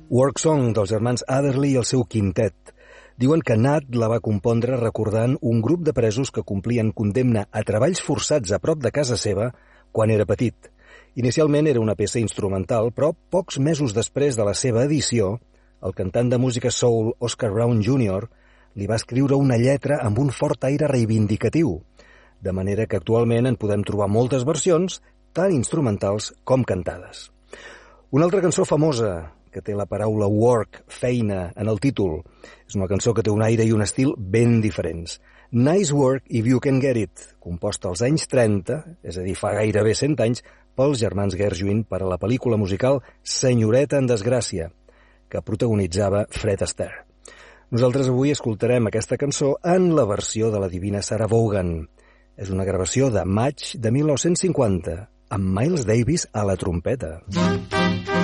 Work Song dels germans Adderley i el seu quintet. Diuen que Nat la va compondre recordant un grup de presos que complien condemna a treballs forçats a prop de casa seva quan era petit. Inicialment era una peça instrumental, però pocs mesos després de la seva edició, el cantant de música soul Oscar Brown Jr. li va escriure una lletra amb un fort aire reivindicatiu, de manera que actualment en podem trobar moltes versions, tant instrumentals com cantades. Una altra cançó famosa que té la paraula work, feina, en el títol. És una cançó que té un aire i un estil ben diferents. Nice Work If You Can Get It, composta als anys 30, és a dir, fa gairebé 100 anys, pels germans Gershwin per a la pel·lícula musical Senyoreta en desgràcia, que protagonitzava Fred Astaire. Nosaltres avui escoltarem aquesta cançó en la versió de la divina Sarah Vaughan. És una gravació de maig de 1950, amb Miles Davis a la trompeta.